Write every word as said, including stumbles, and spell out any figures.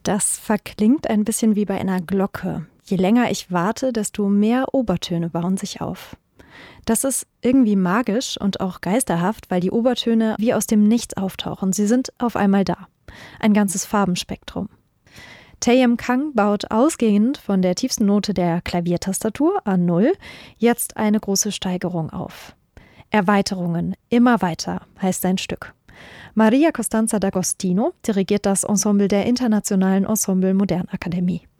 Das verklingt ein bisschen wie bei einer Glocke. Je länger ich warte, desto mehr Obertöne bauen sich auf. Das ist irgendwie magisch und auch geisterhaft, weil die Obertöne wie aus dem Nichts auftauchen. Sie sind auf einmal da. Ein ganzes Farbenspektrum. Taeyem Kang baut ausgehend von der tiefsten Note der Klaviertastatur A null jetzt eine große Steigerung auf. Erweiterungen, immer weiter, heißt sein Stück. Maria Costanza D'Agostino dirigiert das Ensemble der Internationalen Ensemble Modernakademie.